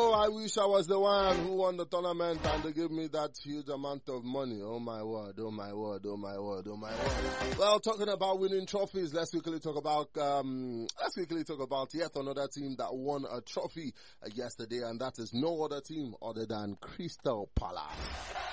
Oh, I wish I was the one who won the tournament and they gave me that huge amount of money. Oh my word, oh my word, oh my word, oh my word. Well, talking about winning trophies, let's quickly talk about yet another team that won a trophy yesterday, and that is no other team other than Crystal Palace.